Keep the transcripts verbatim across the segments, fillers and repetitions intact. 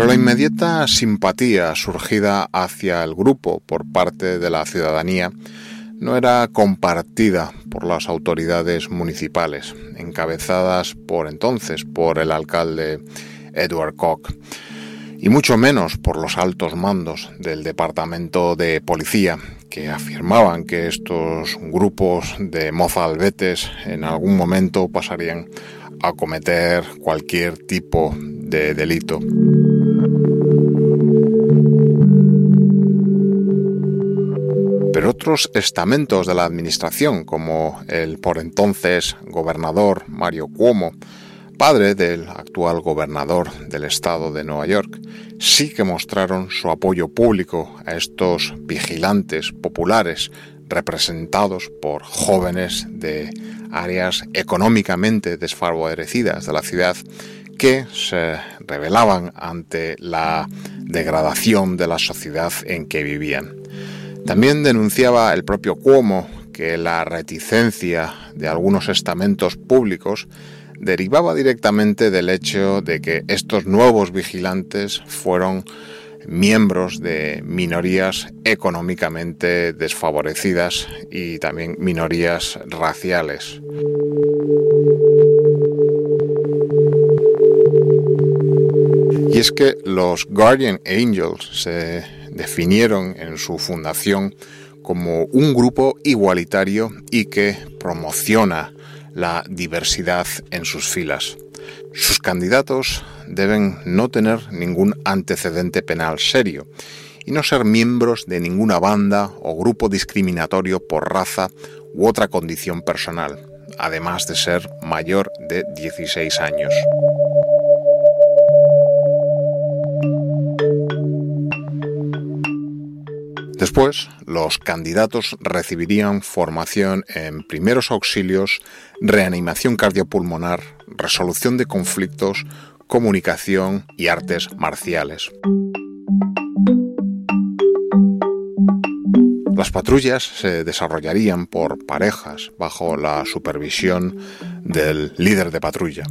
Pero la inmediata simpatía surgida hacia el grupo por parte de la ciudadanía no era compartida por las autoridades municipales, encabezadas por entonces por el alcalde Edward Koch, y mucho menos por los altos mandos del departamento de policía, que afirmaban que estos grupos de mozalbetes en algún momento pasarían a cometer cualquier tipo de delito. Pero otros estamentos de la administración, como el por entonces gobernador Mario Cuomo, padre del actual gobernador del estado de Nueva York, sí que mostraron su apoyo público a estos vigilantes populares representados por jóvenes de áreas económicamente desfavorecidas de la ciudad que se rebelaban ante la degradación de la sociedad en que vivían. También denunciaba el propio Cuomo que la reticencia de algunos estamentos públicos derivaba directamente del hecho de que estos nuevos vigilantes fueron miembros de minorías económicamente desfavorecidas y también minorías raciales. Y es que los Guardian Angels se definieron en su fundación como un grupo igualitario y que promociona la diversidad en sus filas. Sus candidatos deben no tener ningún antecedente penal serio y no ser miembros de ninguna banda o grupo discriminatorio por raza u otra condición personal, además de ser mayor de dieciséis años. Después, los candidatos recibirían formación en primeros auxilios, reanimación cardiopulmonar, resolución de conflictos, comunicación y artes marciales. Las patrullas se desarrollarían por parejas bajo la supervisión del líder de patrulla.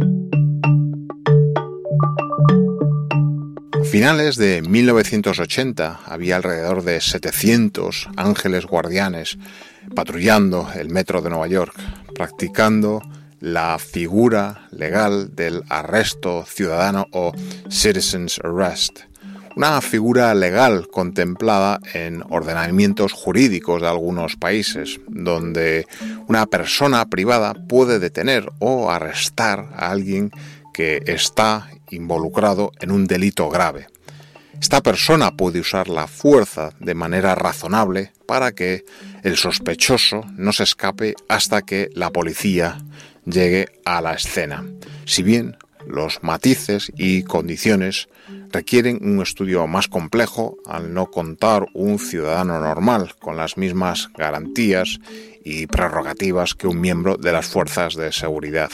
A finales de mil novecientos ochenta había alrededor de setecientos ángeles guardianes patrullando el metro de Nueva York, practicando la figura legal del arresto ciudadano o citizen's arrest, una figura legal contemplada en ordenamientos jurídicos de algunos países, donde una persona privada puede detener o arrestar a alguien que está involucrado en un delito grave. Esta persona puede usar la fuerza de manera razonable para que el sospechoso no se escape hasta que la policía llegue a la escena. Si bien los matices y condiciones requieren un estudio más complejo al no contar un ciudadano normal con las mismas garantías y prerrogativas que un miembro de las fuerzas de seguridad.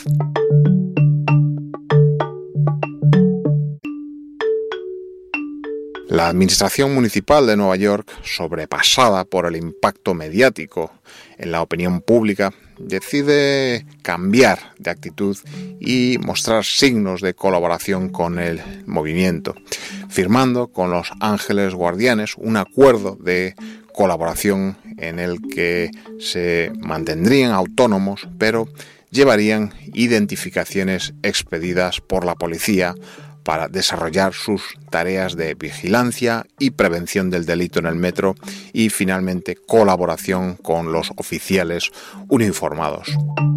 La administración municipal de Nueva York, sobrepasada por el impacto mediático en la opinión pública, decide cambiar de actitud y mostrar signos de colaboración con el movimiento, firmando con los Ángeles Guardianes un acuerdo de colaboración en el que se mantendrían autónomos, pero llevarían identificaciones expedidas por la policía para desarrollar sus tareas de vigilancia y prevención del delito en el metro y, finalmente, colaboración con los oficiales uniformados.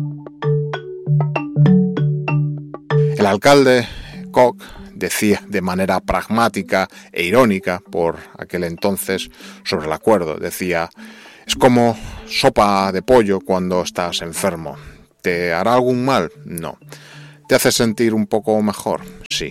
El alcalde Koch decía de manera pragmática e irónica por aquel entonces sobre el acuerdo, decía: es como sopa de pollo cuando estás enfermo. ¿Te hará algún mal? No. ¿Te hace sentir un poco mejor? Sí.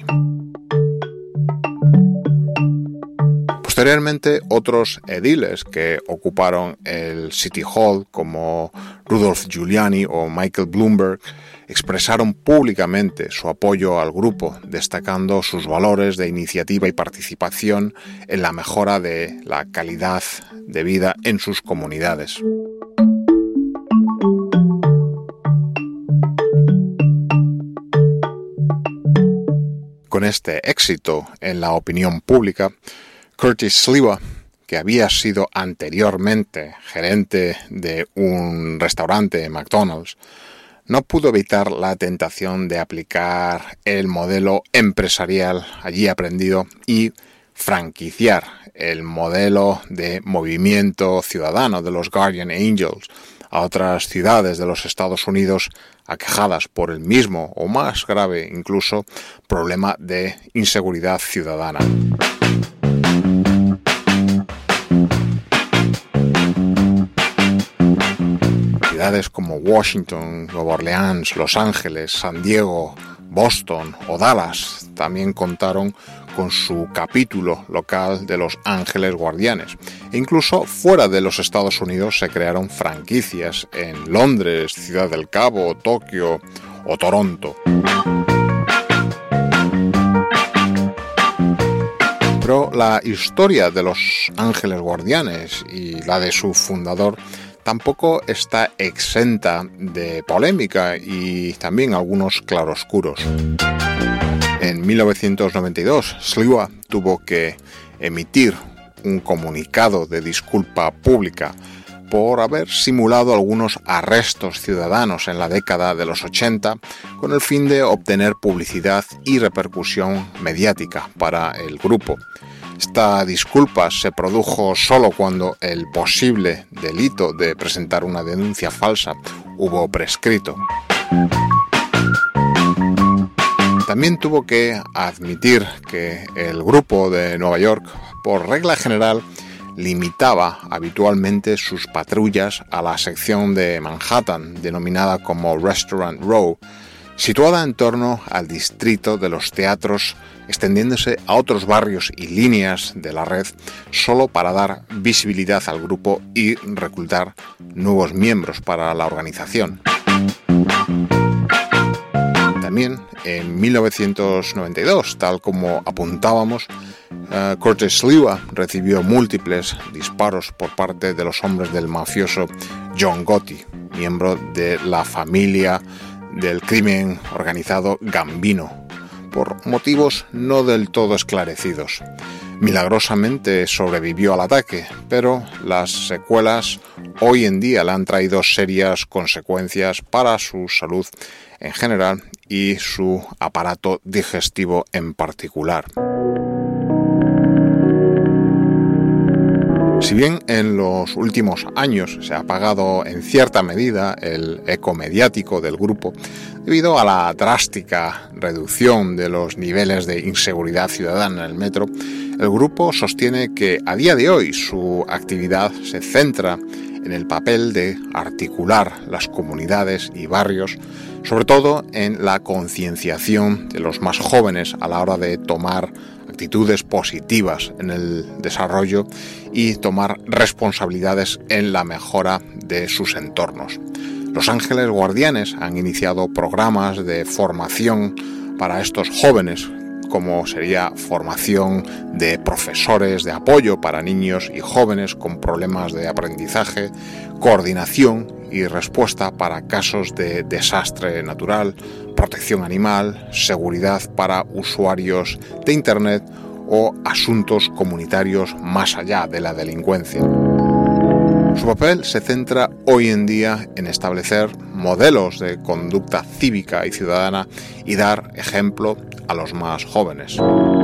Posteriormente, otros ediles que ocuparon el City Hall, como Rudolph Giuliani o Michael Bloomberg, expresaron públicamente su apoyo al grupo, destacando sus valores de iniciativa y participación en la mejora de la calidad de vida en sus comunidades. con este éxito en la opinión pública, Curtis Sliwa, que había sido anteriormente gerente de un restaurante McDonald's, no pudo evitar la tentación de aplicar el modelo empresarial allí aprendido y franquiciar el modelo de movimiento ciudadano de los Guardian Angels a otras ciudades de los Estados Unidos aquejadas por el mismo o más grave incluso problema de inseguridad ciudadana. Ciudades como Washington, Nueva Orleans, Los Ángeles, San Diego, Boston o Dallas también contaron con su capítulo local de los Ángeles Guardianes. E incluso fuera de los Estados Unidos se crearon franquicias en Londres, Ciudad del Cabo, Tokio o Toronto. Pero la historia de los Ángeles Guardianes y la de su fundador tampoco está exenta de polémica y también algunos claroscuros. En mil novecientos noventa y dos, Sliwa tuvo que emitir un comunicado de disculpa pública por haber simulado algunos arrestos ciudadanos en la década de los ochenta con el fin de obtener publicidad y repercusión mediática para el grupo. Esta disculpa se produjo solo cuando el posible delito de presentar una denuncia falsa hubo prescrito. También tuvo que admitir que el grupo de Nueva York, por regla general, limitaba habitualmente sus patrullas a la sección de Manhattan, denominada como Restaurant Row, situada en torno al distrito de los teatros, extendiéndose a otros barrios y líneas de la red solo para dar visibilidad al grupo y reclutar nuevos miembros para la organización. También en mil novecientos noventa y dos, tal como apuntábamos, uh, Curtis Sliwa recibió múltiples disparos por parte de los hombres del mafioso John Gotti, miembro de la familia del crimen organizado Gambino, por motivos no del todo esclarecidos. Milagrosamente sobrevivió al ataque, pero las secuelas hoy en día le han traído serias consecuencias para su salud en general y su aparato digestivo en particular. Si bien en los últimos años se ha apagado en cierta medida el eco mediático del grupo debido a la drástica reducción de los niveles de inseguridad ciudadana en el metro, el grupo sostiene que a día de hoy su actividad se centra en el papel de articular las comunidades y barrios, sobre todo en la concienciación de los más jóvenes a la hora de tomar actitudes positivas en el desarrollo y tomar responsabilidades en la mejora de sus entornos. Los Ángeles Guardianes han iniciado programas de formación para estos jóvenes, como sería formación de profesores de apoyo para niños y jóvenes con problemas de aprendizaje, coordinación y respuesta para casos de desastre natural, protección animal, seguridad para usuarios de Internet o asuntos comunitarios más allá de la delincuencia. Su papel se centra hoy en día en establecer modelos de conducta cívica y ciudadana y dar ejemplo a los más jóvenes.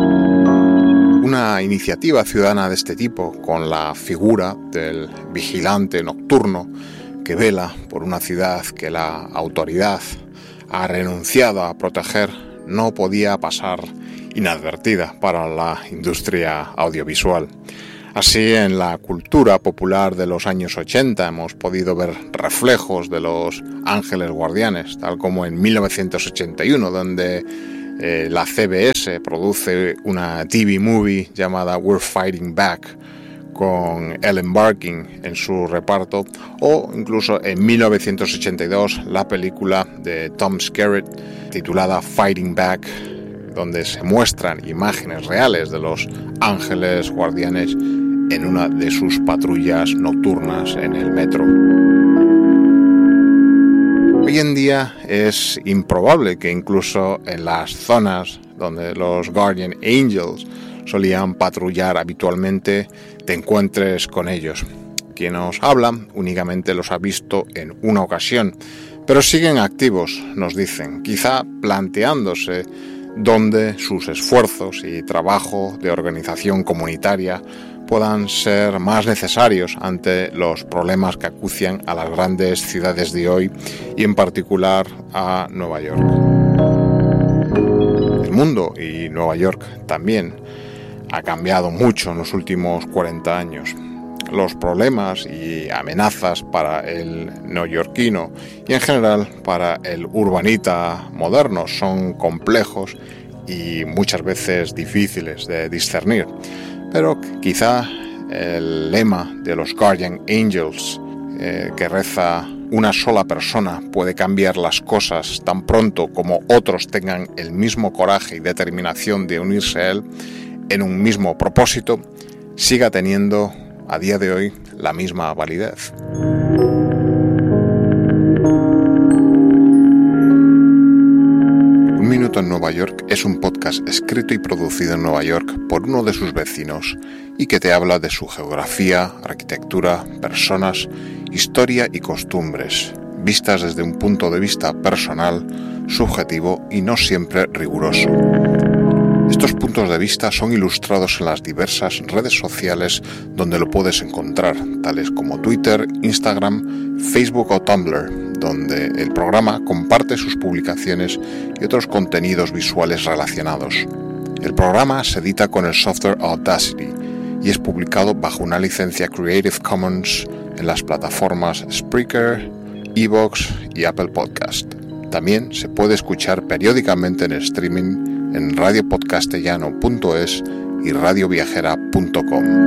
Una iniciativa ciudadana de este tipo, con la figura del vigilante nocturno que vela por una ciudad que la autoridad ha renunciado a proteger, no podía pasar inadvertida para la industria audiovisual. Así, en la cultura popular de los años ochenta hemos podido ver reflejos de los Ángeles Guardianes, tal como en mil novecientos ochenta y uno, donde eh, la C B S produce una T V movie llamada We're Fighting Back, con Ellen Barkin en su reparto, o incluso en mil novecientos ochenta y dos la película de Tom Skerritt titulada Fighting Back, donde se muestran imágenes reales de los Ángeles Guardianes en una de sus patrullas nocturnas en el metro. Hoy en día es improbable que incluso en las zonas donde los Guardian Angels solían patrullar habitualmente, te encuentres con ellos. Quien nos habla únicamente los ha visto en una ocasión, pero siguen activos, nos dicen, quizá planteándose dónde sus esfuerzos y trabajo de organización comunitaria puedan ser más necesarios ante los problemas que acucian a las grandes ciudades de hoy y en particular a Nueva York. El mundo y Nueva York también ha cambiado mucho en los últimos cuarenta años. Los problemas y amenazas para el neoyorquino y en general para el urbanita moderno son complejos y muchas veces difíciles de discernir. Pero quizá el lema de los Guardian Angels eh, que reza una sola persona puede cambiar las cosas tan pronto como otros tengan el mismo coraje y determinación de unirse a él en un mismo propósito, siga teniendo a día de hoy la misma validez. Un Minuto en Nueva York es un podcast escrito y producido en Nueva York por uno de sus vecinos y que te habla de su geografía, arquitectura, personas, historia y costumbres, vistas desde un punto de vista personal, subjetivo y no siempre riguroso. Estos puntos de vista son ilustrados en las diversas redes sociales donde lo puedes encontrar, tales como Twitter, Instagram, Facebook o Tumblr, donde el programa comparte sus publicaciones y otros contenidos visuales relacionados. El programa se edita con el software Audacity y es publicado bajo una licencia Creative Commons en las plataformas Spreaker, iVoox y Apple Podcast. También se puede escuchar periódicamente en streaming en radio podcastellano punto es y radio viajera punto com.